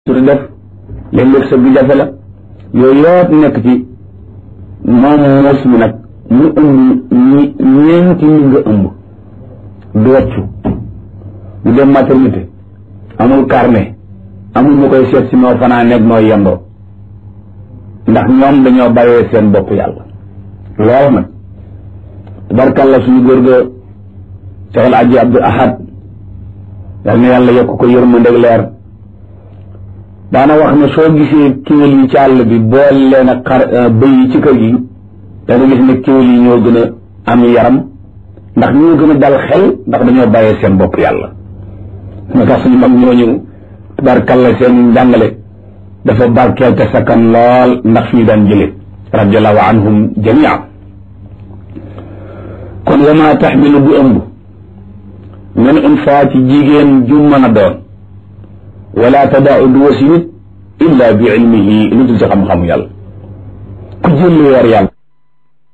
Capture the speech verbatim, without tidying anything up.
di def léeg-léeg sa bi jafe la yooyu yëpp nekk ci moom muus mi nag mu ëmb ñi ñeenti ñi nga ëmb du wàccu du dem maternité amul carnet amul ñu koy seet si noo fanaa nekk noo yendoo ndax ñoom dañoo bàyyee seen bopp yàlla loolu nag barkalla suñu góor ga Cheikh El Hadji Abdou Ahad yal na yàlla yokk ko yërmande leer daana wax ne soo gisee kéwél yi ci àll bi bool leen ak xar bëy yi ci kër gi da nga gis ne kéwél yi ñoo gën a am yaram ndax ñoo gën a dal xel ndax dañoo bàyyee seen bopp yàlla moo tax suñu mag ñooñu barkalla seen njàngale dafa barkeel te sakkan lool ndax suñu daan jële radiallahu anhum jamia kon wa ma taxmilu bu ëmb min unsa ci jigéen ju mën a doon wala tadaau du wasi nit illa bi ilmihi lu dul ci xam-xamu yàlla ku jël lu yor yàlla